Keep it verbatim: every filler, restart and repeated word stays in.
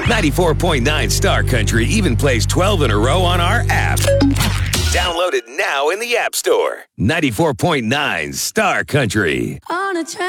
ninety-four point nine Star Country even plays twelve in a row on our app. Download it now in the App Store. ninety-four point nine Star Country. On a train.